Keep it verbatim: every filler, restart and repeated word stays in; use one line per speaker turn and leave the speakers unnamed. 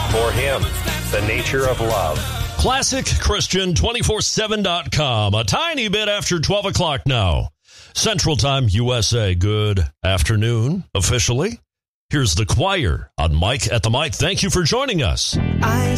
For him, the nature of love.
Classic Christian twenty-four seven dot com. A tiny bit after twelve o'clock now. Central Time, U S A. Good afternoon, officially. Here's the choir on Mike at the Mic. Thank you for joining us.
I